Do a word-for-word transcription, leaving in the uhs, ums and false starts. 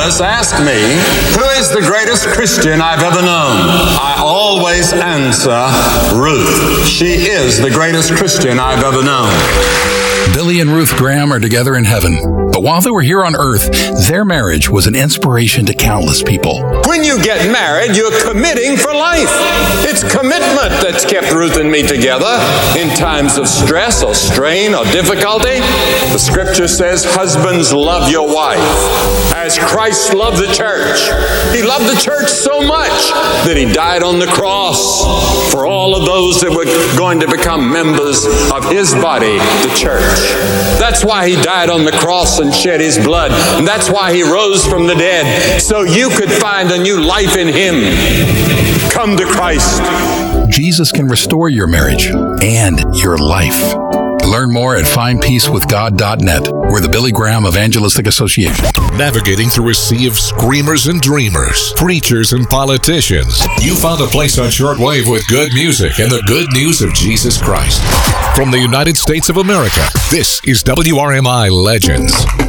journalists ask me, who is the greatest Christian I've ever known? I always answer, Ruth. She is the greatest Christian I've ever known. Billy and Ruth Graham are together in heaven. But while they were here on earth, their marriage was an inspiration to countless people. When you get married, you're committing for life. It's commitment that's kept Ruth and me together in times of stress or strain or difficulty. The scripture says, husbands, love your wife as Christ loved the church. He loved the church so much that he died on the cross for all of those that were going to become members of his body, the church. That's why he died on the cross and shed his blood. And that's why he rose from the dead, so you could find a new life in him. Come to Christ. Jesus can restore your marriage and your life. Learn more at find peace with god dot net. We're the Billy Graham Evangelistic Association. Navigating through a sea of screamers and dreamers, preachers and politicians, you found a place on shortwave with good music and the good news of Jesus Christ. From the United States of America, this is W R M I Legends.